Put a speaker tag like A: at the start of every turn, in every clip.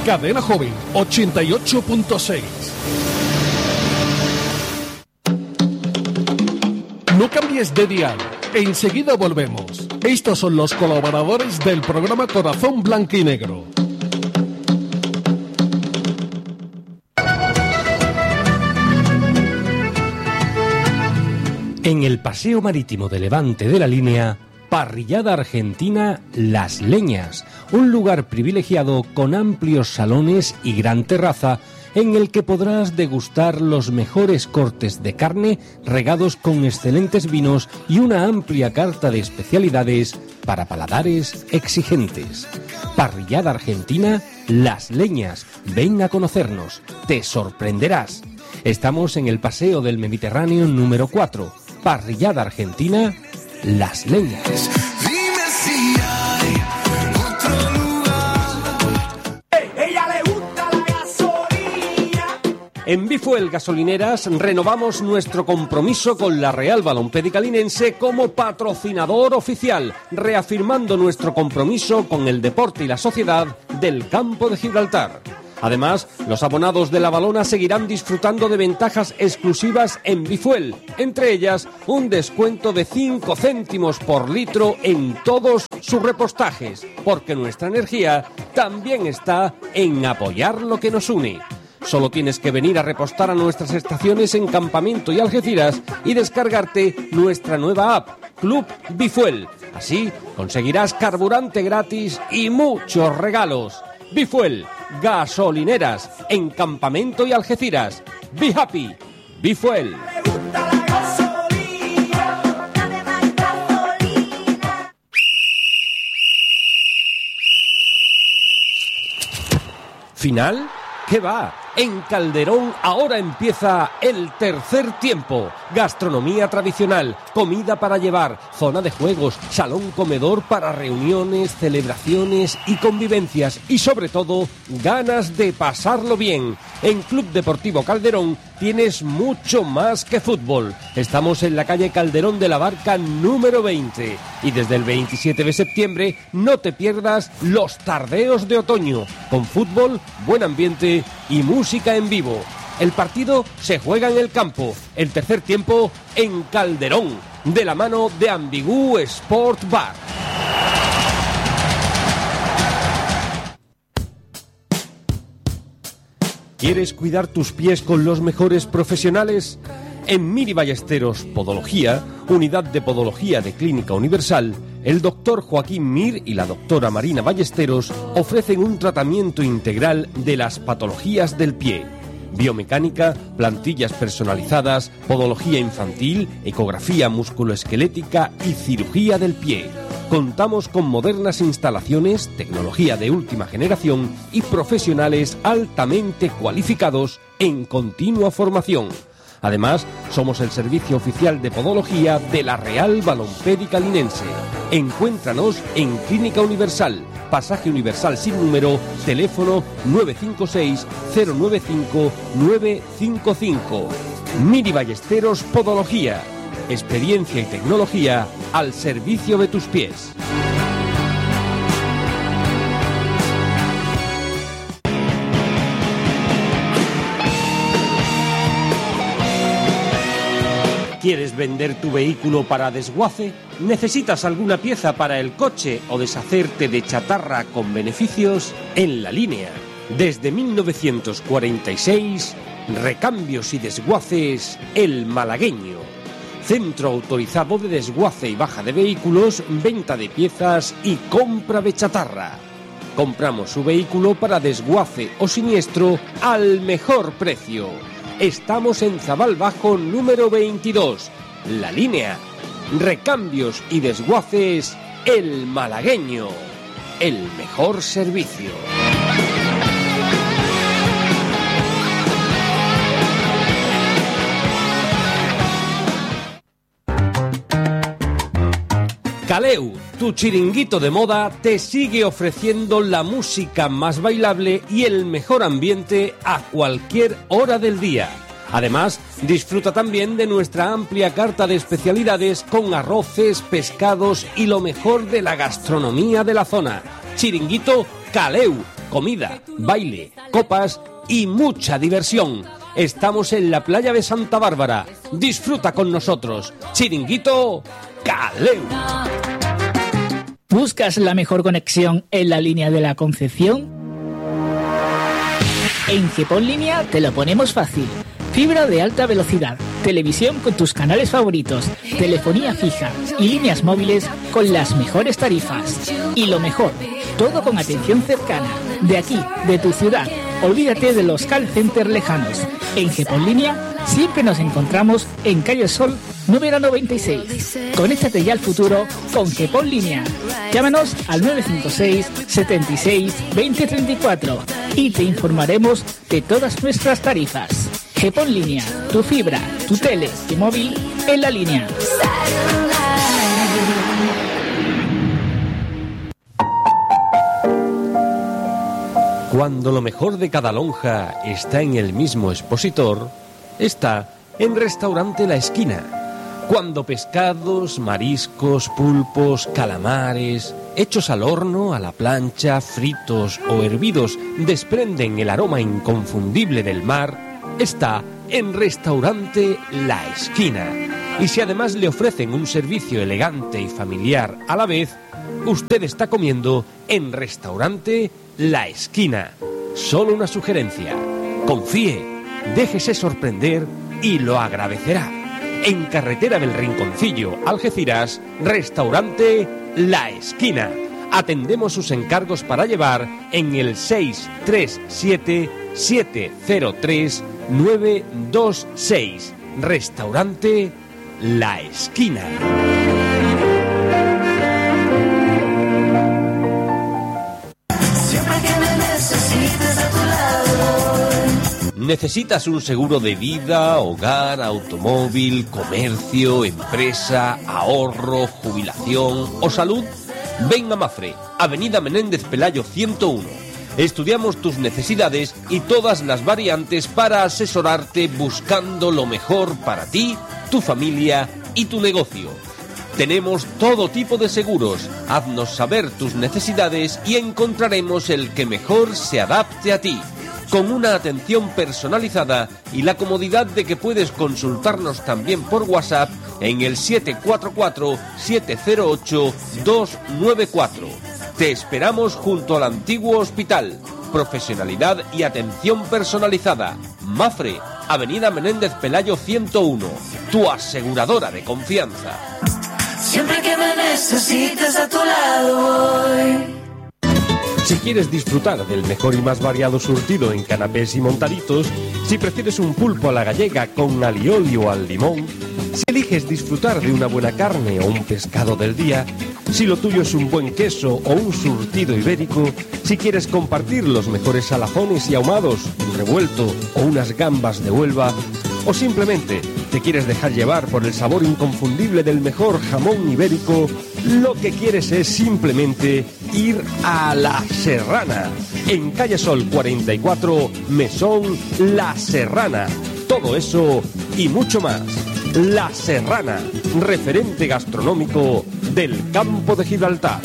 A: Cadena Joven 88.6. No cambies de dial. Enseguida volvemos. Estos son los colaboradores del programa Corazón Blanco y Negro.
B: En el paseo marítimo de Levante de la Línea, parrillada argentina Las Leñas, un lugar privilegiado con amplios salones y gran terraza en el que podrás degustar los mejores cortes de carne regados con excelentes vinos y una amplia carta de especialidades para paladares exigentes. Parrillada argentina Las Leñas, ven a conocernos, te sorprenderás. Estamos en el Paseo del Mediterráneo número 4, parrillada argentina Las Leñas. En Bifuel Gasolineras renovamos nuestro compromiso con la Real Balompédica Linense como patrocinador oficial, reafirmando nuestro compromiso con el deporte y la sociedad del Campo de Gibraltar. Además, los abonados de La Valona seguirán disfrutando de ventajas exclusivas en Bifuel, entre ellas un descuento de 5 céntimos por litro en todos sus repostajes, porque nuestra energía también está en apoyar lo que nos une. Solo tienes que venir a repostar a nuestras estaciones en Campamento y Algeciras y descargarte nuestra nueva app, Club Bifuel. Así conseguirás carburante gratis y muchos regalos. Bifuel, gasolineras en Campamento y Algeciras. Be happy, Bifuel. ¿Final? ¿Qué va? En Calderón ahora empieza el tercer tiempo. Gastronomía tradicional, comida para llevar, zona de juegos, salón comedor para reuniones, celebraciones y convivencias. Y sobre todo, ganas de pasarlo bien. En Club Deportivo Calderón tienes mucho más que fútbol. Estamos en la calle Calderón de la Barca número 20. Y desde el 27 de septiembre no te pierdas los tardeos de otoño. Con fútbol, buen ambiente y música en vivo. El partido se juega en el campo, el tercer tiempo en Calderón, de la mano de Ambigú Sport Bar. ¿Quieres cuidar tus pies con los mejores profesionales? En Miri Ballesteros Podología, unidad de podología de Clínica Universal, el doctor Joaquín Mir y la doctora Marina Ballesteros ofrecen un tratamiento integral de las patologías del pie. Biomecánica, plantillas personalizadas, podología infantil, ecografía musculoesquelética y cirugía del pie. Contamos con modernas instalaciones, tecnología de última generación y profesionales altamente cualificados en continua formación. Además, somos el servicio oficial de podología de la Real Balompédica Linense. Encuéntranos en Clínica Universal, Pasaje Universal sin número, teléfono 956-095-955. Miri Ballesteros Podología. Experiencia y tecnología al servicio de tus pies. ¿Quieres vender tu vehículo para desguace? ¿Necesitas alguna pieza para el coche o deshacerte de chatarra con beneficios? En La Línea, desde 1946, recambios y desguaces El Malagueño. Centro autorizado de desguace y baja de vehículos, venta de piezas y compra de chatarra. Compramos su vehículo para desguace o siniestro al mejor precio. Estamos en Zabal Bajo número 22. La Línea. Recambios y desguaces El Malagueño. El mejor servicio. Caleu, tu chiringuito de moda, te sigue ofreciendo la música más bailable y el mejor ambiente a cualquier hora del día. Además, disfruta también de nuestra amplia carta de especialidades con arroces, pescados y lo mejor de la gastronomía de la zona. Chiringuito Caleu, comida, baile, copas y mucha diversión. Estamos en la playa de Santa Bárbara. Disfruta con nosotros. Chiringuito Caleu.
C: ¿Buscas la mejor conexión en la línea de la Concepción? En GPON Línea te lo ponemos fácil. Fibra de alta velocidad, televisión con tus canales favoritos, telefonía fija y líneas móviles con las mejores tarifas. Y lo mejor, todo con atención cercana, de aquí, de tu ciudad. Olvídate de los call centers lejanos. En GPON Línea siempre nos encontramos en Calle Sol número 96. Conéctate ya al futuro con GPON Línea. Llámanos al 956 76 20 34 y te informaremos de todas nuestras tarifas. GPON Línea, tu fibra, tu tele y móvil en la línea.
B: Cuando lo mejor de cada lonja está en el mismo expositor, está en Restaurante La Esquina. Cuando pescados, mariscos, pulpos, calamares, hechos al horno, a la plancha, fritos o hervidos, desprenden el aroma inconfundible del mar, está en Restaurante La Esquina. Y si además le ofrecen un servicio elegante y familiar a la vez, usted está comiendo en Restaurante La Esquina. Solo una sugerencia: confíe, déjese sorprender y lo agradecerá. En Carretera del Rinconcillo, Algeciras, Restaurante La Esquina. Atendemos sus encargos para llevar en el 637-703-926. Restaurante La Esquina. ¿Necesitas un seguro de vida, hogar, automóvil, comercio, empresa, ahorro, jubilación o salud? Ven a Mafre, Avenida Menéndez Pelayo 101. Estudiamos tus necesidades y todas las variantes para asesorarte buscando lo mejor para ti, tu familia y tu negocio. Tenemos todo tipo de seguros. Haznos saber tus necesidades y encontraremos el que mejor se adapte a ti, con una atención personalizada y la comodidad de que puedes consultarnos también por WhatsApp en el 744-708-294. Te esperamos junto al antiguo hospital. Profesionalidad y atención personalizada. Mafre, Avenida Menéndez Pelayo 101. Tu aseguradora de confianza.
D: Siempre que me necesites a tu lado voy.
B: Si quieres disfrutar del mejor y más variado surtido en canapés y montaditos, si prefieres un pulpo a la gallega con alioli o al limón, si eliges disfrutar de una buena carne o un pescado del día, si lo tuyo es un buen queso o un surtido ibérico, si quieres compartir los mejores salazones y ahumados, un revuelto o unas gambas de Huelva, o simplemente te quieres dejar llevar por el sabor inconfundible del mejor jamón ibérico, lo que quieres es simplemente ir a La Serrana, en Calle Sol 44, Mesón La Serrana. Todo eso y mucho más. La Serrana, referente gastronómico del campo de Gibraltar.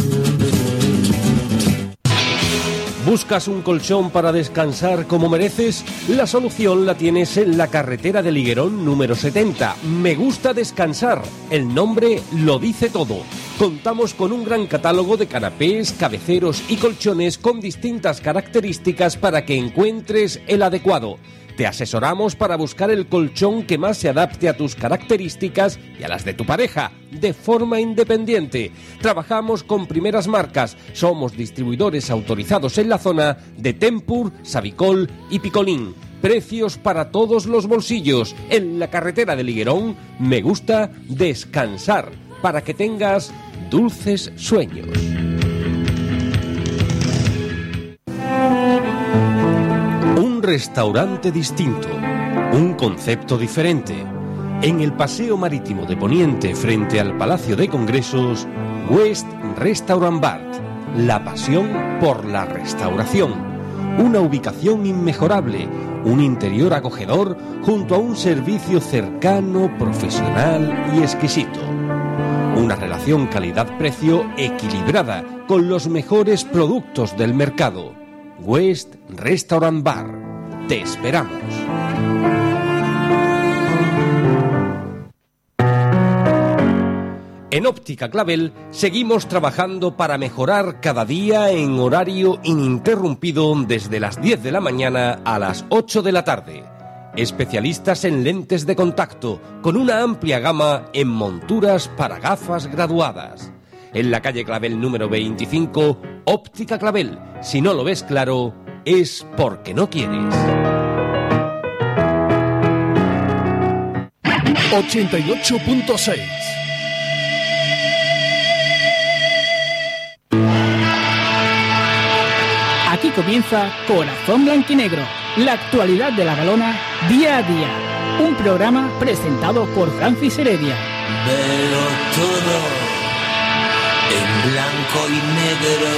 B: ¿Buscas un colchón para descansar como mereces? La solución la tienes en la carretera de Liguerón número 70. Me gusta descansar. El nombre lo dice todo. Contamos con un gran catálogo de canapés, cabeceros y colchones con distintas características para que encuentres el adecuado. Te asesoramos para buscar el colchón que más se adapte a tus características y a las de tu pareja, de forma independiente. Trabajamos con primeras marcas. Somos distribuidores autorizados en la zona de Tempur, Savicol y Picolín. Precios para todos los bolsillos. En la carretera de Liguerón, me gusta descansar para que tengas dulces sueños. Un restaurante distinto, un concepto diferente. En el Paseo Marítimo de Poniente, frente al Palacio de Congresos, West Restaurant Bar, la pasión por la restauración. Una ubicación inmejorable, un interior acogedor junto a un servicio cercano, profesional y exquisito. Una relación calidad-precio equilibrada con los mejores productos del mercado. West Restaurant Bar. Te esperamos. En Óptica Clavel seguimos trabajando para mejorar cada día en horario ininterrumpido desde las 10 de la mañana a las 8 de la tarde. Especialistas en lentes de contacto con una amplia gama en monturas para gafas graduadas. En la calle Clavel número 25, Óptica Clavel. Si no lo ves claro, es porque no quieres.
A: 88.6.
C: Aquí comienza Corazón Blanquinegro, la actualidad de la Valona día a día. Un programa presentado por Francis Heredia.
D: Veo todo en blanco y negro.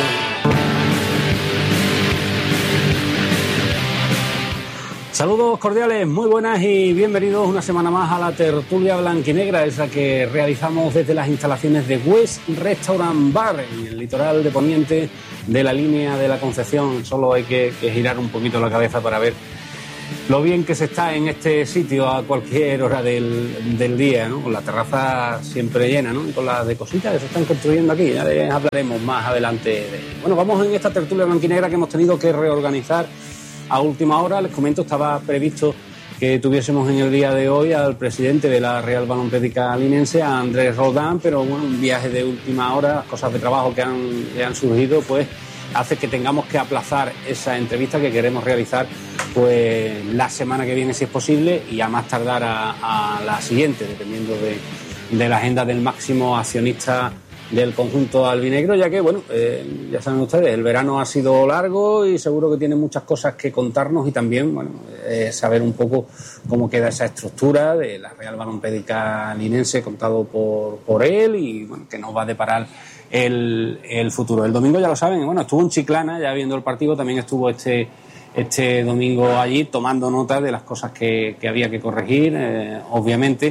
E: Saludos cordiales, muy buenas y bienvenidos una semana más a la tertulia blanquinegra, esa que realizamos desde las instalaciones de West Restaurant Bar, en el litoral de Poniente de la línea de la Concepción. Solo hay que girar un poquito la cabeza para ver lo bien que se está en este sitio a cualquier hora del día, ¿no? Con la terraza siempre llena, ¿no? Y con las de cositas que se están construyendo aquí. Ya les hablaremos más adelante de ello. Bueno, vamos en esta tertulia blanquinegra que hemos tenido que reorganizar a última hora. Les comento, estaba previsto que tuviésemos en el día de hoy al presidente de la Real Balompédica Linense, a Andrés Roldán, pero bueno, un viaje de última hora, cosas de trabajo que le han surgido, pues hace que tengamos que aplazar esa entrevista que queremos realizar pues la semana que viene, si es posible, y a más tardar a la siguiente, dependiendo de la agenda del máximo accionista del conjunto albinegro, ya que, bueno, ya saben ustedes, el verano ha sido largo y seguro que tiene muchas cosas que contarnos y también, bueno, saber un poco cómo queda esa estructura de la Real Balompédica Linense contado por él y, bueno, que nos va a deparar el futuro. El domingo, ya lo saben, bueno, estuvo en Chiclana ya viendo el partido, también estuvo este domingo allí tomando nota de las cosas que había que corregir, obviamente.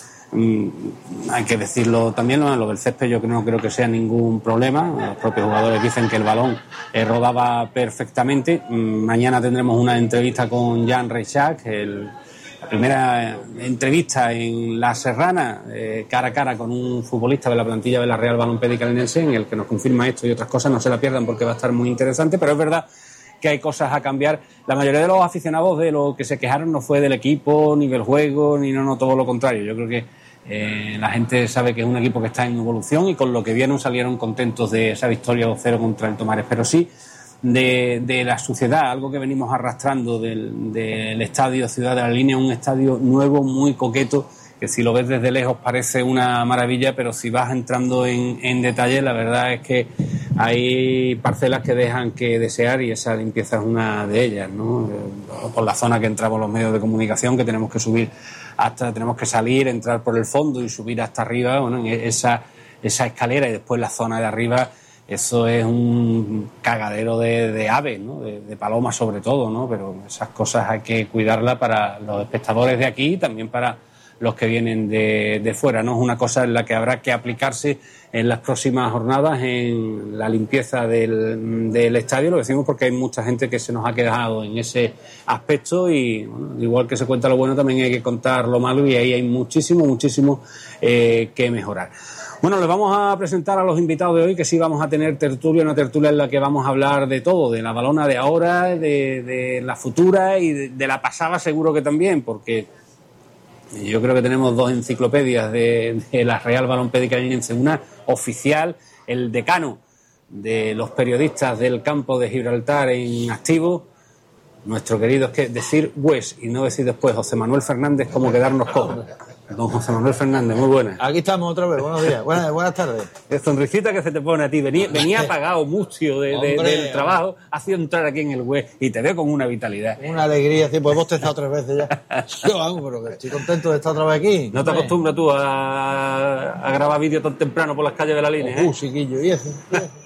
E: Hay que decirlo también, lo del césped yo no creo que sea ningún problema. Los propios jugadores dicen que el balón rodaba perfectamente. Mañana tendremos una entrevista con Jan Reixac, la primera entrevista en La Serrana, cara a cara con un futbolista de la plantilla de la Real Balompédica Linense, en el que nos confirma esto y otras cosas. No se la pierdan porque va a estar muy interesante, pero es verdad que hay cosas a cambiar. La mayoría de los aficionados de lo que se quejaron no fue del equipo, ni del juego, ni no, todo lo contrario. Yo creo que la gente sabe que es un equipo que está en evolución y con lo que vieron salieron contentos de esa victoria 2-0 contra el Tomares, pero sí de la suciedad, algo que venimos arrastrando del estadio Ciudad de la Línea, un estadio nuevo, muy coqueto, que si lo ves desde lejos parece una maravilla, pero si vas entrando en detalle, la verdad es que hay parcelas que dejan que desear y esa limpieza es una de ellas, ¿no? Por la zona que entramos los medios de comunicación, que tenemos que subir tenemos que salir, entrar por el fondo y subir hasta arriba, bueno, en esa escalera, y después la zona de arriba, eso es un cagadero de aves, ¿no? De palomas sobre todo, ¿no? Pero esas cosas hay que cuidarlas para los espectadores de aquí y también para los que vienen de fuera, ¿no? Es una cosa en la que habrá que aplicarse en las próximas jornadas en la limpieza del estadio. Lo decimos porque hay mucha gente que se nos ha quedado en ese aspecto y, bueno, igual que se cuenta lo bueno, también hay que contar lo malo y ahí hay muchísimo que mejorar. Bueno, les vamos a presentar a los invitados de hoy, que sí vamos a tener una tertulia en la que vamos a hablar de todo, de la Valona de ahora, de la futura y de la pasada seguro que también, porque yo creo que tenemos dos enciclopedias de la Real Balompédica Linense, una oficial, el decano de los periodistas del campo de Gibraltar en activo, nuestro querido, es que decir West y no decir después José Manuel Fernández, como quedarnos cojos. Don José Manuel Fernández, muy buenas.
F: Aquí estamos otra vez, buenos días, buenas tardes.
E: La sonrisita que se te pone a ti, venía apagado mucho del trabajo, ha sido entrar aquí en el web y te veo con una vitalidad.
F: Una alegría, pues hemos estado 3 veces ya. Yo vamos, pero que estoy contento de estar otra vez aquí.
E: ¿No te acostumbras tú a grabar vídeos tan temprano por las calles de la línea?
F: Chiquillo, y eso.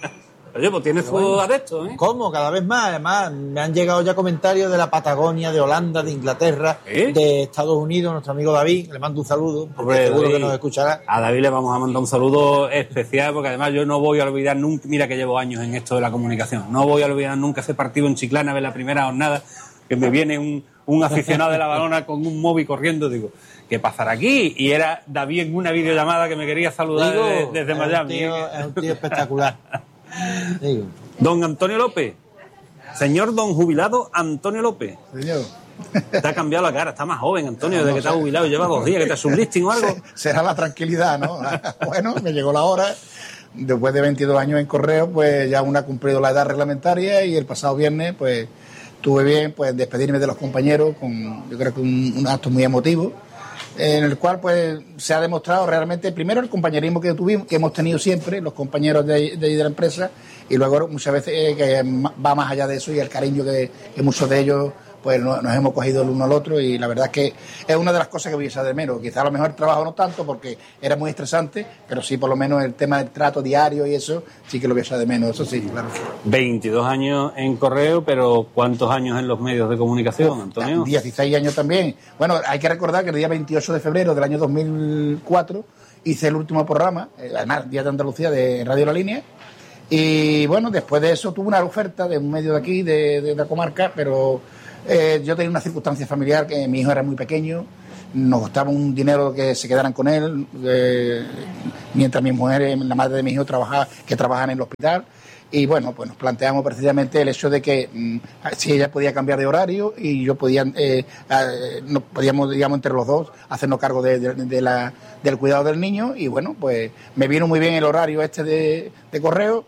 E: Oye, pues tiene su adepto, ¿eh?
F: ¿Cómo? Cada vez más. Además, me han llegado ya comentarios de la Patagonia, de Holanda, de Inglaterra, de Estados Unidos. Nuestro amigo David, le mando un saludo, porque seguro que nos escuchará.
E: A David le vamos a mandar un saludo especial, porque además yo no voy a olvidar nunca, mira que llevo años en esto de la comunicación, no voy a olvidar nunca ese partido en Chiclana de la primera jornada, que me viene un aficionado de la Balona con un móvil corriendo, digo, ¿qué pasará aquí? Y era David en una videollamada que me quería saludar desde Miami.
F: Es un tío espectacular. Digo.
E: Don Antonio López, señor don jubilado Antonio López.
G: Señor.
E: Te ha cambiado la cara, está más joven, Antonio, desde que te has jubilado, lleva 2 días, que te has un listing o algo.
G: Será la tranquilidad, ¿no? Bueno, me llegó la hora. Después de 22 años en Correo, pues ya uno ha cumplido la edad reglamentaria y el pasado viernes, pues tuve bien pues despedirme de los compañeros con, yo creo que un acto muy emotivo, en el cual pues se ha demostrado realmente primero el compañerismo que hemos tenido siempre los compañeros de la empresa, y luego muchas veces que va más allá de eso, y el cariño que muchos de ellos pues nos hemos cogido el uno al otro, y la verdad es que es una de las cosas que voy a echar de menos. Quizá a lo mejor el trabajo no tanto porque era muy estresante, pero sí por lo menos el tema del trato diario y eso sí que lo voy a echar de menos, eso sí, claro.
E: 22 años en Correo, pero ¿cuántos años en los medios de comunicación, Antonio?
G: 16 años también. Bueno, hay que recordar que el día 28 de febrero del año 2004 hice el último programa, además Día de Andalucía de Radio La Línea, y bueno, después de eso tuve una oferta de un medio de aquí, de la comarca, pero yo tenía una circunstancia familiar, que mi hijo era muy pequeño, nos costaba un dinero que se quedaran con él, mientras mi mujer, la madre de mi hijo, trabajaban en el hospital, y bueno, pues nos planteamos precisamente el hecho de que si ella podía cambiar de horario y yo podía, nos podíamos, digamos, entre los dos hacernos cargo del cuidado del niño, y bueno, pues me vino muy bien el horario este de Correo.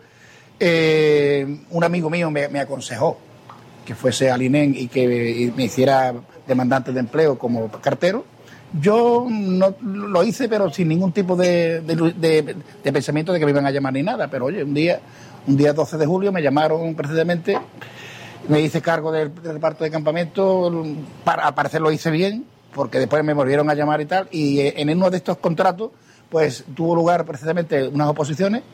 G: Un amigo mío me aconsejó que fuese al INEM y que me hiciera demandante de empleo como cartero. Yo no lo hice, pero sin ningún tipo de pensamiento de que me iban a llamar ni nada. Pero oye, un día 12 de julio me llamaron precisamente, me hice cargo del reparto de campamento, al parecer lo hice bien, porque después me volvieron a llamar y tal, y en uno de estos contratos pues tuvo lugar precisamente unas oposiciones.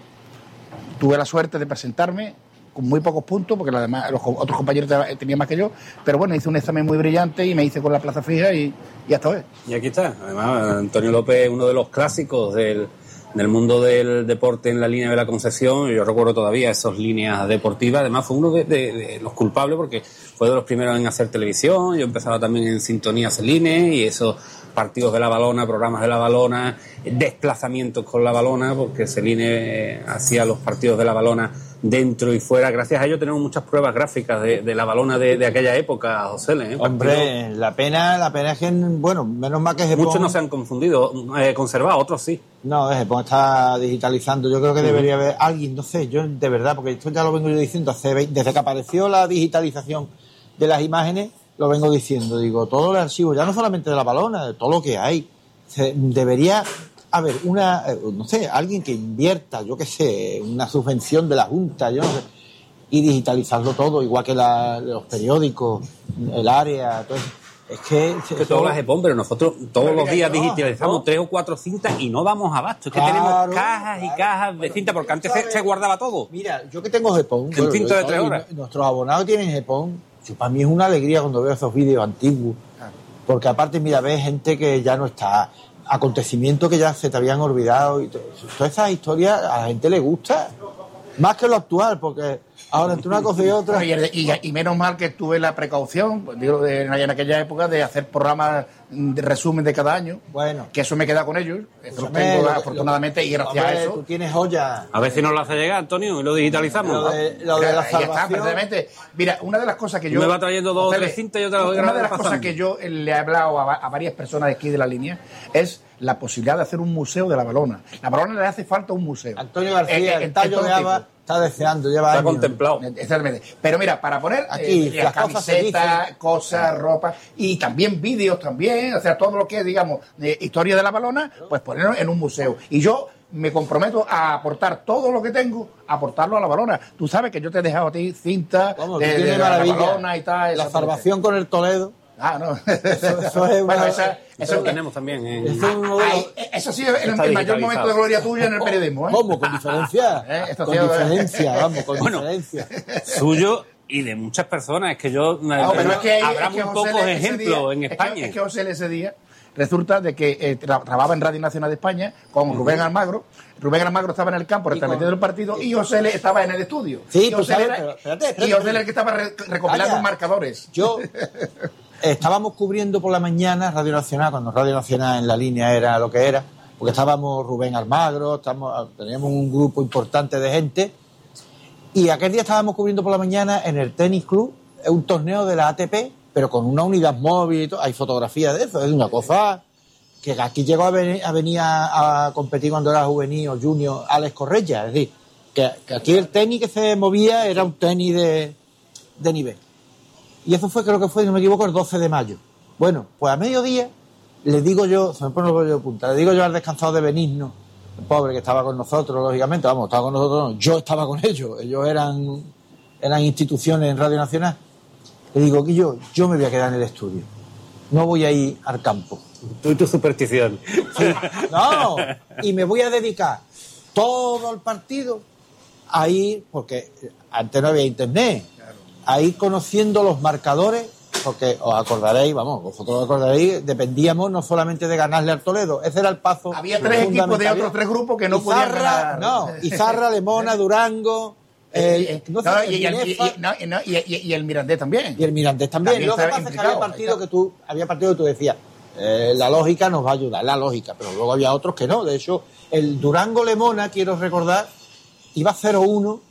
G: Tuve la suerte de presentarme con muy pocos puntos, porque además los otros compañeros tenían más que yo, pero bueno, hice un examen muy brillante y me hice con la plaza fija y hasta hoy.
E: Y aquí está, además Antonio López es uno de los clásicos del mundo del deporte en la línea de la Concesión. Yo recuerdo todavía esas líneas deportivas, además fue uno de los culpables, porque fue de los primeros en hacer televisión. Yo empezaba también en Sintonía Celine, y esos partidos de la Balona, programas de la Balona, desplazamientos con la Balona, porque Celine hacía los partidos de la Balona dentro y fuera. Gracias a ello tenemos muchas pruebas gráficas de la Balona de aquella época, José.
F: Hombre, la pena es que, bueno, menos mal que Gepón...
E: Muchos no se han conservado, otros sí.
F: No, Gepón está digitalizando. Yo creo que debería haber alguien, no sé, yo de verdad, porque esto ya lo vengo yo diciendo desde que apareció la digitalización de las imágenes, lo vengo diciendo, digo, todos los archivos, ya no solamente de la Balona, de todo lo que hay, debería haber no sé, alguien que invierta, yo qué sé, una subvención de la Junta, yo no sé, y digitalizarlo todo, igual que los periódicos, el área, todo eso. Es que
E: todo la Gepón, pero nosotros todos los días digitalizamos 3 o 4 cintas y no damos abasto. Es que tenemos cajas y cajas de cinta, porque antes se guardaba todo.
F: Mira, yo que tengo Gepón,
E: el tinto de 3 horas.
F: Nuestros abonados tienen Gepón. Para mí es una alegría cuando veo esos vídeos antiguos, porque aparte, mira, ves gente que ya no está, acontecimientos que ya se te habían olvidado, y todas esas historias a la gente le gusta, más que lo actual, porque ahora entre una cosa y otra...
G: Y menos mal que tuve la precaución, pues, digo, en aquella época, de hacer programas de resumen de cada año.
F: Bueno,
G: que eso me queda con ellos. Eso lo tengo, afortunadamente, y gracias a eso.
F: Tú tienes joya.
E: A ver si nos lo hace llegar, Antonio, y lo digitalizamos.
F: Lo de la salvación.
G: Está, precisamente. Mira, una de las cosas que yo...
E: Me va trayendo 2 o 3 cintas y yo te las voy
G: Una de las cosas que yo le he hablado a varias personas de aquí de la línea es la posibilidad de hacer un museo de la Balona. La Balona le hace falta un museo.
F: Antonio García, el tallo de Ava, está deseando, lleva años.
E: Está contemplado.
G: Exactamente. Pero mira, para poner
F: aquí
G: camisetas, cosas, ropa, y también vídeos también, o sea, todo lo que es, digamos, historia de la Balona, pues ponerlo en un museo. Y yo me comprometo a aportar todo lo que tengo, a aportarlo a la Balona. Tú sabes que yo te he dejado a ti cinta de la Balona y tal.
F: La salvación con el Toledo.
G: No.
F: Eso es
G: bueno,
F: una...
E: Eso lo tenemos también.
G: Eso sí es el mayor momento de gloria tuya en el periodismo.
F: ¿Cómo? Con diferencia. Con diferencia, vamos, con diferencia.
E: Suyo y de muchas personas. Es que yo...
G: pero es que
E: habrá muy pocos ejemplos en España.
G: Es que José L. ese día resulta de que trabajaba en Radio Nacional de España con Rubén Almagro. Rubén Almagro estaba en el campo retransmitiendo el partido y José L. estaba en el estudio.
F: Sí,
G: y José L. era el que estaba recopilando marcadores.
F: Estábamos cubriendo por la mañana Radio Nacional, cuando Radio Nacional en la línea era lo que era, porque estábamos Rubén Almagro, teníamos un grupo importante de gente, y aquel día estábamos cubriendo por la mañana en el Tenis Club, un torneo de la ATP, pero con una unidad móvil y todo. Hay fotografías de eso, es una cosa que aquí llegó a venir a competir cuando era juvenil o junior Alex Correia, es decir, que aquí el tenis que se movía era un tenis de nivel. Y eso creo que fue, si no me equivoco, el 12 de mayo. Bueno, pues a mediodía le digo yo, se me pone el bollo de punta, le digo yo al descansado de Benigno, el pobre que estaba con nosotros, lógicamente, estaba con nosotros, no, yo estaba con ellos eran instituciones en Radio Nacional. Le digo, Guillo, yo me voy a quedar en el estudio, no voy a ir al campo.
E: Tú y tu superstición.
F: Sí. No, y me voy a dedicar todo el partido a ir, porque antes no había internet, a ir conociendo los marcadores, porque os acordaréis, vosotros os acordaréis, dependíamos no solamente de ganarle al Toledo, ese era el pazo.
G: Había 3 equipos de otros 3 grupos que no podían ganar.
F: Izarra, Lemona, Durango,
G: y el Mirandés también.
F: Y el Mirandés también. Lo que pasa es que había partidos que tú decías, la lógica nos va a ayudar, la lógica, pero luego había otros que no. De hecho, el Durango-Lemona, quiero recordar, iba 0-1